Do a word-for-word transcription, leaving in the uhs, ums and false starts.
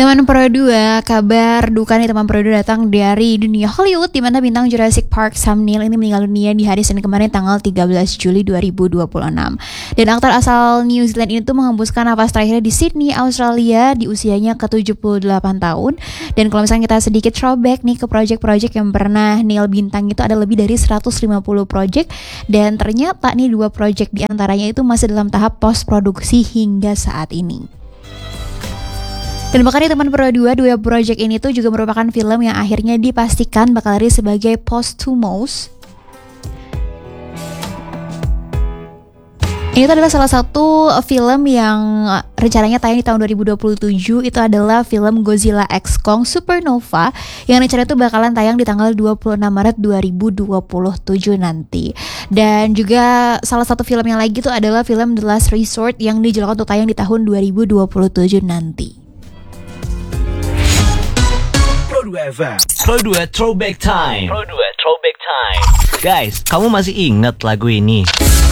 Teman Pro dua, kabar duka nih teman Pro dua datang dari dunia Hollywood, di mana bintang Jurassic Park Sam Neill ini meninggal dunia di hari Senin kemarin tanggal tiga belas Juli dua ribu dua puluh enam. Dan aktor asal New Zealand ini tuh menghembuskan nafas terakhirnya di Sydney, Australia di usianya ke tujuh puluh delapan tahun. Dan kalau misalnya kita sedikit throwback nih ke project-project yang pernah Neill bintang, itu ada lebih dari seratus lima puluh project, dan ternyata nih dua project diantaranya itu masih dalam tahap post produksi hingga saat ini. Dan bahkan di teman Pro dua, dua project ini tuh juga merupakan film yang akhirnya dipastikan bakal rilis sebagai posthumous. Ini tuh adalah salah satu film yang rencananya tayang di tahun dua ribu dua puluh tujuh. Itu adalah film Godzilla X Kong Supernova yang rencananya tuh bakalan tayang di tanggal dua puluh enam Maret dua ribu dua puluh tujuh nanti. Dan juga salah satu film yang lagi tuh adalah film The Last Resort yang dijadwalkan untuk tayang di tahun dua ribu dua puluh tujuh nanti. Pro dua F M. Pro dua Throwback Time. Pro dua Throwback Time. Guys, kamu masih ingat lagu ini?